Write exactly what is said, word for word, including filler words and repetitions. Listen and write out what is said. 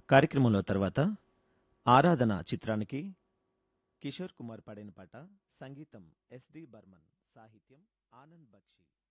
కార్యక్రమంలో తర్వాత ఆరాధన చిత్రానికి కిషోర్ కుమార్ పాడిన పాట, సంగీతం ఎస్డి బర్మన్, సాహిత్యం ఆనంద్ బక్షి.